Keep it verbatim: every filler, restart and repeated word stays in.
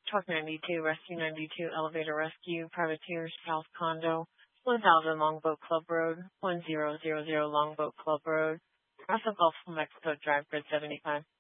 Truck ninety-two, Rescue ninety-two, Elevator Rescue, Privateer, South Condo, one thousand Longboat Club Road, one zero zero zero Longboat Club Road, Russell Gulf, Mexico Drive, Grid seventy-five.